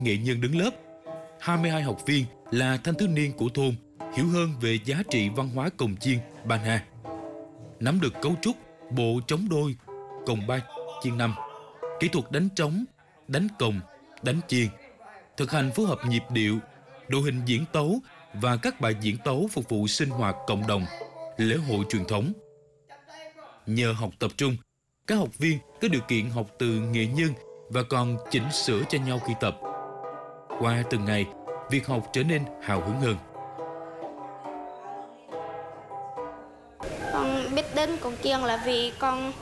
nghệ nhân đứng lớp. 22 học viên là thanh thiếu niên của thôn, hiểu hơn về giá trị văn hóa cồng chiêng Ba Na. Nắm được cấu trúc, bộ trống đôi, cồng ba chiêng năm, kỹ thuật đánh trống, đánh cồng, đánh chiêng, thực hành phối hợp nhịp điệu, đội hình diễn tấu và các bài diễn tấu phục vụ sinh hoạt cộng đồng, lễ hội truyền thống. Nhờ học tập trung, các học viên có điều kiện học từ nghệ nhân và còn chỉnh sửa cho nhau khi tập. Qua từng ngày, việc học trở nên hào hứng hơn. Con biết đến cồng chiêng là vì con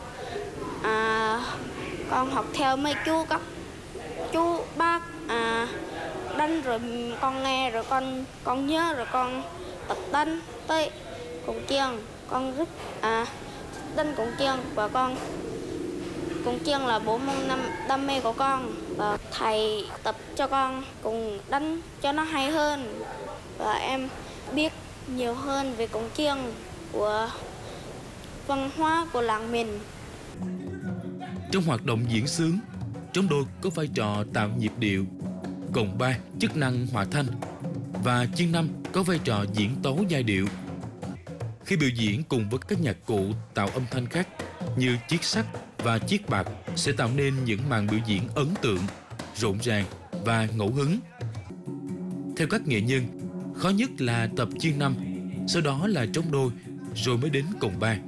học theo mấy các chú bác đánh, rồi con nghe, rồi con nhớ, rồi con tập đánh tới cồng chiêng. Con rất thích đánh cồng chiêng, và cồng chiêng là bộ môn đam mê của con, và thầy tập cho con cùng đánh cho nó hay hơn, và em biết nhiều hơn về cồng chiêng của văn hóa của làng mình. Trong hoạt động diễn xướng, trống đôi có vai trò tạo nhịp điệu, cồng ba chức năng hòa thanh và chiêng năm có vai trò diễn tấu giai điệu. Khi biểu diễn cùng với các nhạc cụ tạo âm thanh khác như chiết sắt và chiết bạc sẽ tạo nên những màn biểu diễn ấn tượng, rộn ràng và ngẫu hứng. Theo các nghệ nhân, khó nhất là tập chiêng năm, sau đó là trống đôi, rồi mới đến cồng ba.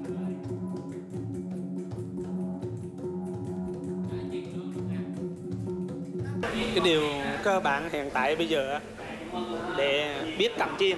Cái điều cơ bản hiện tại bây giờ để biết cầm chiêng,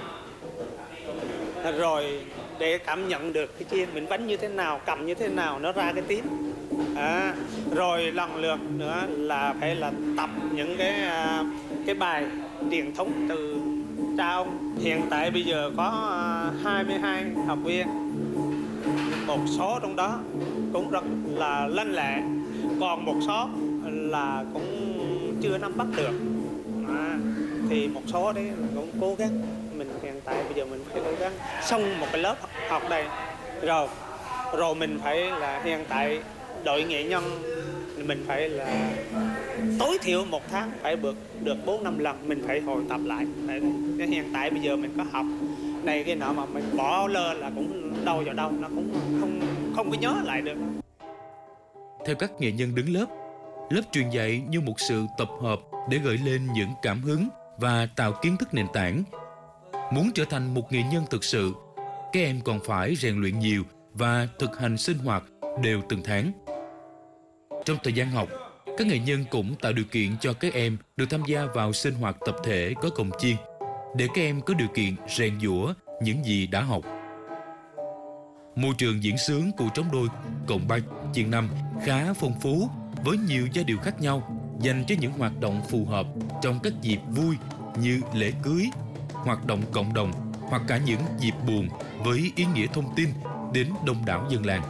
rồi để cảm nhận được cái chiêng mình đánh như thế nào, cầm như thế nào nó ra cái tiếng. Rồi lần lượt nữa là phải là tập những cái bài truyền thống từ cha ông. Hiện tại bây giờ có 22 học viên, một số trong đó cũng rất là lanh lẹ, còn một số là cũng chưa nắm bắt được. Thì một số đấy cũng cố gắng. Mình hiện tại bây giờ mình phải cố gắng xong một cái lớp học đây rồi mình phải là hiện tại đội nghệ nhân mình phải là tối thiểu một tháng phải được 4-5 lần mình phải hồi tập lại. Hiện tại bây giờ mình có học này cái nọ mà mình bỏ lơ là cũng đâu vào đâu, nó cũng không có nhớ lại được. Theo các nghệ nhân đứng lớp truyền dạy như một sự tập hợp để gợi lên những cảm hứng và tạo kiến thức nền tảng. Muốn trở thành một nghệ nhân thực sự, các em còn phải rèn luyện nhiều và thực hành sinh hoạt đều từng tháng. Trong thời gian học, các nghệ nhân cũng tạo điều kiện cho các em được tham gia vào sinh hoạt tập thể có cồng chiêng, để các em có điều kiện rèn giũa những gì đã học. Môi trường diễn xướng của trống đôi, cồng ba, chiêng năm khá phong phú với nhiều giai điệu khác nhau, dành cho những hoạt động phù hợp trong các dịp vui như lễ cưới, hoạt động cộng đồng hoặc cả những dịp buồn với ý nghĩa thông tin đến đông đảo dân làng.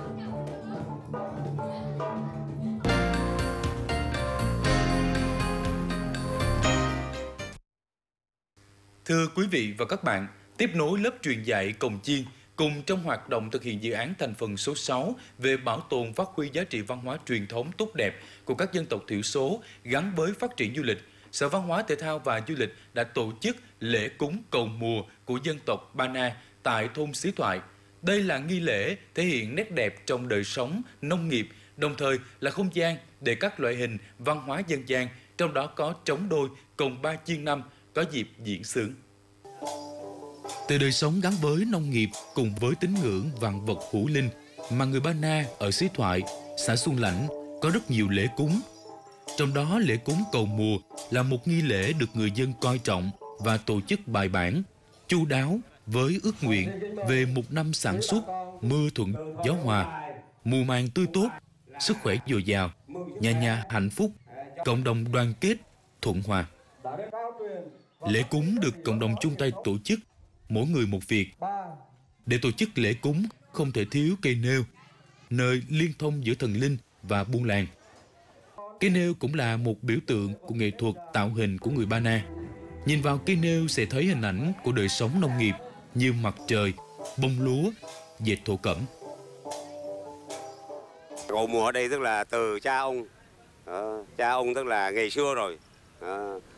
Thưa quý vị và các bạn, tiếp nối lớp truyền dạy cồng chiêng cùng trong hoạt động thực hiện dự án thành phần số 6 về bảo tồn phát huy giá trị văn hóa truyền thống tốt đẹp của các dân tộc thiểu số gắn với phát triển du lịch, Sở Văn hóa Thể thao và Du lịch đã tổ chức lễ cúng cầu mùa của dân tộc Ba Na tại thôn Xí Thoại. Đây là nghi lễ thể hiện nét đẹp trong đời sống, nông nghiệp, đồng thời là không gian để các loại hình văn hóa dân gian, trong đó có trống đôi, cồng ba, chiêng năm, có dịp diễn xướng. Từ đời sống gắn với nông nghiệp cùng với tín ngưỡng vạn vật hữu linh mà người Ba Na ở Xí Thoại, xã Xuân Lãnh có rất nhiều lễ cúng. Trong đó lễ cúng cầu mùa là một nghi lễ được người dân coi trọng và tổ chức bài bản, chu đáo với ước nguyện về một năm sản xuất, mưa thuận gió hòa, mùa màng tươi tốt, sức khỏe dồi dào, nhà nhà hạnh phúc, cộng đồng đoàn kết, thuận hòa. Lễ cúng được cộng đồng chung tay tổ chức, mỗi người một việc. Để tổ chức lễ cúng không thể thiếu cây nêu, nơi liên thông giữa thần linh và buôn làng. Cây nêu cũng là một biểu tượng của nghệ thuật tạo hình của người Ba Na. Nhìn vào cây nêu sẽ thấy hình ảnh của đời sống nông nghiệp như mặt trời, bông lúa, dệt thổ cẩm. Cầu mùa ở đây tức là từ cha ông tức là ngày xưa rồi.